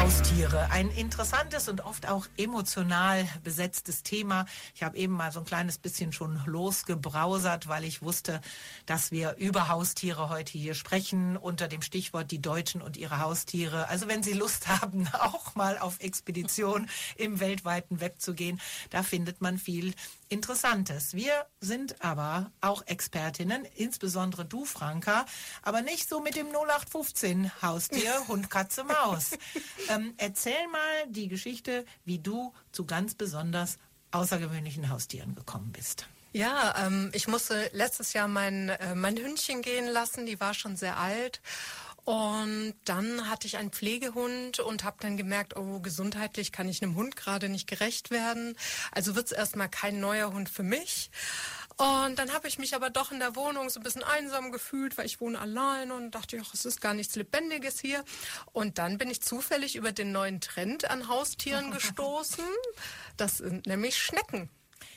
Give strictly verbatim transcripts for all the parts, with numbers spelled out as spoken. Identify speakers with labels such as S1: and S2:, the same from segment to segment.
S1: Haustiere, ein interessantes und oft auch emotional besetztes Thema. Ich habe eben mal so ein kleines bisschen schon losgebrausert, weil ich wusste, dass wir über Haustiere heute hier sprechen, unter dem Stichwort die Deutschen und ihre Haustiere. Also wenn Sie Lust haben, auch mal auf Expedition im weltweiten Web zu gehen, da findet man viel Interessantes. Wir sind aber auch Expertinnen, insbesondere du, Franka, aber nicht so mit dem null acht fünfzehn Haustier, Hund, Katze, Maus. Ähm, erzähl mal die Geschichte, wie du zu ganz besonders außergewöhnlichen Haustieren gekommen bist.
S2: Ja, ähm, ich musste letztes Jahr mein, äh, mein Hündchen gehen lassen, die war schon sehr alt. Und dann hatte ich einen Pflegehund und habe dann gemerkt, oh, gesundheitlich kann ich einem Hund gerade nicht gerecht werden. Also wird's erstmal kein neuer Hund für mich. Und dann habe ich mich aber doch in der Wohnung so ein bisschen einsam gefühlt, weil ich wohne allein und dachte, ach, es ist gar nichts Lebendiges hier. Und dann bin ich zufällig über den neuen Trend an Haustieren gestoßen. Das sind nämlich Schnecken.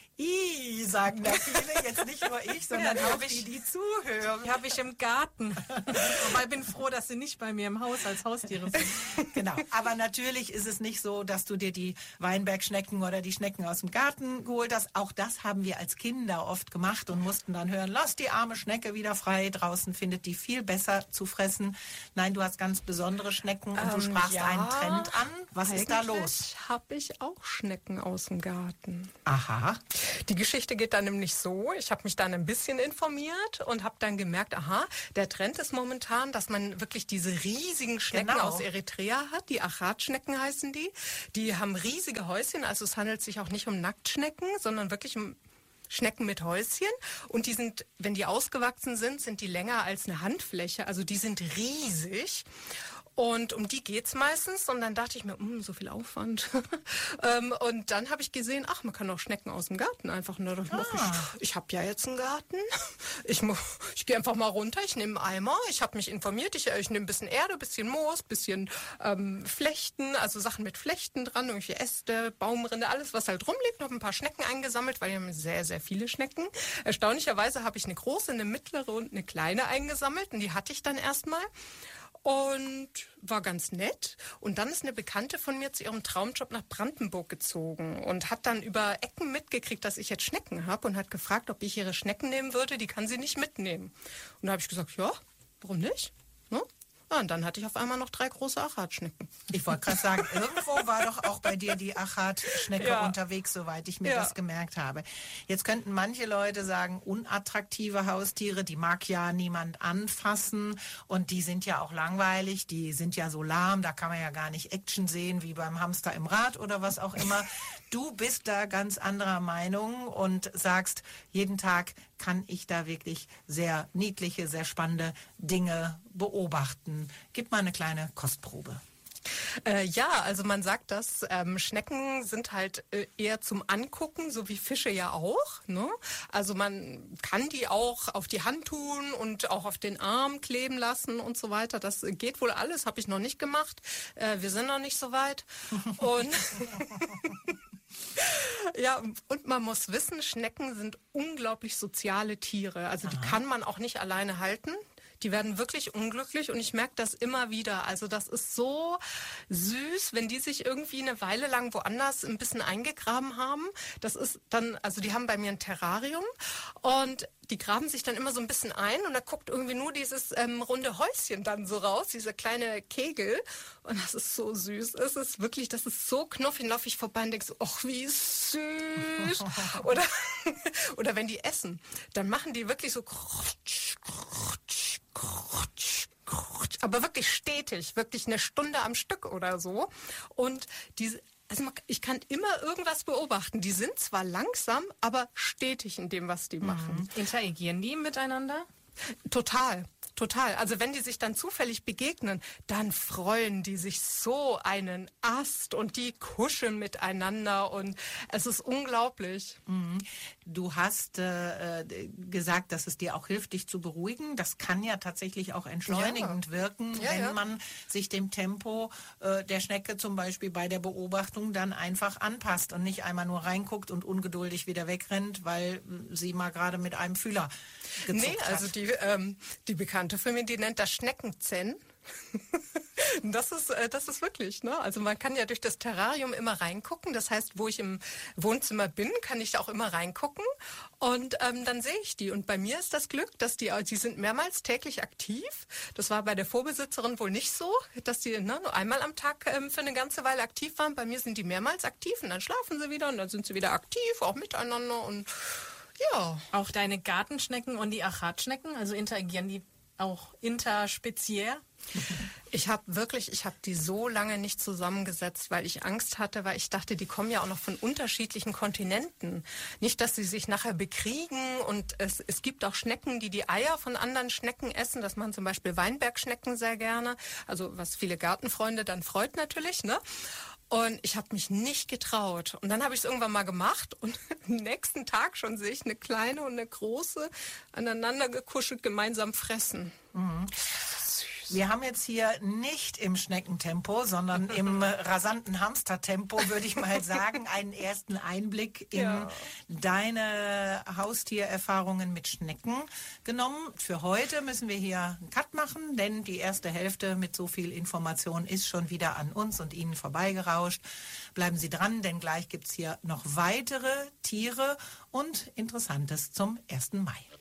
S1: I, sagen da viele, jetzt nicht nur ich, sondern ja, auch die, die zuhören.
S3: Die habe ich im Garten. Aber ich bin froh, dass sie nicht bei mir im Haus als Haustiere sind.
S1: Genau, aber natürlich ist es nicht so, dass du dir die Weinbergschnecken oder die Schnecken aus dem Garten geholt hast. Auch das haben wir als Kinder oft gemacht und mussten dann hören, lass die arme Schnecke wieder frei, draußen findet die viel besser zu fressen. Nein, du hast ganz besondere Schnecken und ähm, du sprachst ja, einen Trend an. Was ist da los?
S2: Habe ich auch Schnecken aus dem Garten.
S1: Aha.
S2: Die Geschichte geht dann nämlich so, ich habe mich dann ein bisschen informiert und habe dann gemerkt, aha, der Trend ist momentan, dass man wirklich diese riesigen Schnecken genau. aus Eritrea hat, die Achatschnecken heißen die. Die haben riesige Häuschen, also es handelt sich auch nicht um Nacktschnecken, sondern wirklich um Schnecken mit Häuschen und die sind, wenn die ausgewachsen sind, sind die länger als eine Handfläche, also die sind riesig. Und um die geht's meistens. Und dann dachte ich mir, mh, so viel Aufwand. ähm, und dann habe ich gesehen, ach, man kann auch Schnecken aus dem Garten einfach. Und da dachte ich, ah. ich, ich habe ja jetzt einen Garten. Ich, ich gehe einfach mal runter, ich nehme einen Eimer. Ich habe mich informiert. Ich, ich nehme ein bisschen Erde, ein bisschen Moos, ein bisschen ähm, Flechten, also Sachen mit Flechten dran, irgendwelche Äste, Baumrinde, alles, was halt rumliegt. Noch ein paar Schnecken eingesammelt, weil wir haben sehr, sehr viele Schnecken. Erstaunlicherweise habe ich eine große, eine mittlere und eine kleine eingesammelt. Und die hatte ich dann erstmal. Und war ganz nett. Und dann ist eine Bekannte von mir zu ihrem Traumjob nach Brandenburg gezogen und hat dann über Ecken mitgekriegt, dass ich jetzt Schnecken habe und hat gefragt, ob ich ihre Schnecken nehmen würde. Die kann sie nicht mitnehmen. Und da habe ich gesagt, ja, warum nicht? Ne? Ja, und dann hatte ich auf einmal noch drei große Achatschnecken.
S1: Ich wollte gerade sagen, irgendwo war doch auch bei dir die Achatschnecke ja. unterwegs, soweit ich mir ja. das gemerkt habe. Jetzt könnten manche Leute sagen, unattraktive Haustiere, die mag ja niemand anfassen und die sind ja auch langweilig, die sind ja so lahm, da kann man ja gar nicht Action sehen, wie beim Hamster im Rad oder was auch immer. Du bist da ganz anderer Meinung und sagst, jeden Tag kann ich da wirklich sehr niedliche, sehr spannende Dinge beobachten. Gib mal eine kleine Kostprobe.
S2: Äh, ja, also man sagt, dass ähm, Schnecken sind halt äh, eher zum Angucken, so wie Fische ja auch. Ne? Also man kann die auch auf die Hand tun und auch auf den Arm kleben lassen und so weiter. Das geht wohl alles, habe ich noch nicht gemacht. Äh, wir sind noch nicht so weit. Und ja, und man muss wissen, Schnecken sind unglaublich soziale Tiere. Also Aha. die kann man auch nicht alleine halten. Die werden wirklich unglücklich und ich merke das immer wieder. Also das ist so süß, wenn die sich irgendwie eine Weile lang woanders ein bisschen eingegraben haben. Das ist dann, also die haben bei mir ein Terrarium und die graben sich dann immer so ein bisschen ein und da guckt irgendwie nur dieses ähm, runde Häuschen dann so raus, dieser kleine Kegel. Und das ist so süß. Es ist wirklich, das ist so knuffig, laufe ich vorbei und denke so, ach, wie süß. Oder, oder wenn die essen, dann machen die wirklich so krutsch, krutsch, krutsch, krutsch. Aber wirklich stetig, wirklich eine Stunde am Stück oder so. Und diese Also ich kann immer irgendwas beobachten. Die sind zwar langsam, aber stetig in dem, was die machen.
S3: Mhm. Interagieren die miteinander?
S2: Total. Total. Also wenn die sich dann zufällig begegnen, dann freuen die sich so einen Ast und die kuscheln miteinander und es ist unglaublich.
S1: Mhm. Du hast äh, gesagt, dass es dir auch hilft, dich zu beruhigen. Das kann ja tatsächlich auch entschleunigend ja. wirken, ja, wenn ja. man sich dem Tempo äh, der Schnecke zum Beispiel bei der Beobachtung dann einfach anpasst und nicht einmal nur reinguckt und ungeduldig wieder wegrennt, weil sie mal gerade mit einem Fühler gezuckt
S2: nee,
S1: hat.
S2: Also die, ähm, die Bekannte für mich, die nennt das Schneckenzen. Das ist, das ist wirklich, ne? Also man kann ja durch das Terrarium immer reingucken. Das heißt, wo ich im Wohnzimmer bin, kann ich da auch immer reingucken. Und ähm, dann sehe ich die. Und bei mir ist das Glück, dass die, die sind mehrmals täglich aktiv. Das war bei der Vorbesitzerin wohl nicht so, dass die ne, nur einmal am Tag ähm, für eine ganze Weile aktiv waren. Bei mir sind die mehrmals aktiv und dann schlafen sie wieder und dann sind sie wieder aktiv, auch miteinander. Und ja.
S3: Auch deine Gartenschnecken und die Achatschnecken, also interagieren die auch interspeziär?
S2: Ich habe wirklich, ich habe die so lange nicht zusammengesetzt, weil ich Angst hatte, weil ich dachte, die kommen ja auch noch von unterschiedlichen Kontinenten. Nicht, dass sie sich nachher bekriegen und es, es gibt auch Schnecken, die die Eier von anderen Schnecken essen. Das machen zum Beispiel Weinbergschnecken sehr gerne. Also was viele Gartenfreunde dann freut natürlich, ne? Und ich habe mich nicht getraut. Und dann habe ich es irgendwann mal gemacht und am nächsten Tag schon sehe ich eine kleine und eine große aneinander gekuschelt gemeinsam fressen.
S1: Mhm. Wir haben jetzt hier nicht im Schneckentempo, sondern im rasanten Hamstertempo, würde ich mal sagen, einen ersten Einblick in ja. deine Haustiererfahrungen mit Schnecken genommen. Für heute müssen wir hier einen Cut machen, denn die erste Hälfte mit so viel Information ist schon wieder an uns und Ihnen vorbeigerauscht. Bleiben Sie dran, denn gleich gibt es hier noch weitere Tiere und Interessantes zum ersten Mai.